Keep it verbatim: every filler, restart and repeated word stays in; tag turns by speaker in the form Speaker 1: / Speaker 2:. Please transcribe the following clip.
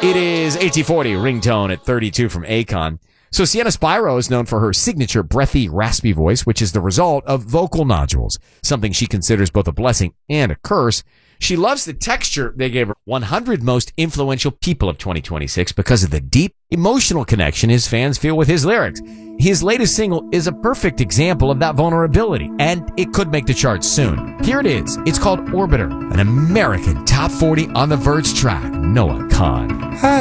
Speaker 1: It is eighteen forty, ringtone at thirty-two from Akon. So Sienna Spiro is known for her signature breathy, raspy voice, which is the result of vocal nodules, something she considers both a blessing and a curse. She loves the texture they gave her. one hundred most influential people of twenty twenty-six because of the deep emotional connection his fans feel with his lyrics. His latest single is a perfect example of that vulnerability, and it could make the charts soon. Here it is. It's called Orbiter, an American top forty on the Verge track, Noah Kahan.